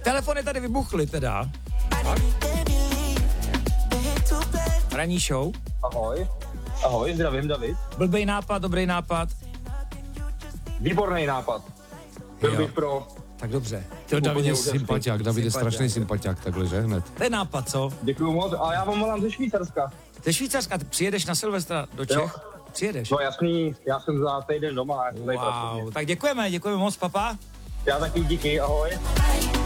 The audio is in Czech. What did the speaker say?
Telefony tady vybuchly teda. Ranní show. Ahoj. Ahoj, zdravím, David. Blbej nápad, dobrý nápad. Výborný nápad. Byl bych pro. Tak dobře. To David je úžasný. sympatiák, David je strašný sympatiák, takhle, že hned. To je nápad, co? Děkuju moc. A já vám volám ze Švýcarska. Ze Švýcarska, ty přijedeš na Silvestra do Čech? Jo. Přijedeš? No jasný, já jsem za týden doma. Wow, tak děkujeme moc, papa. Já taky díky, ahoj.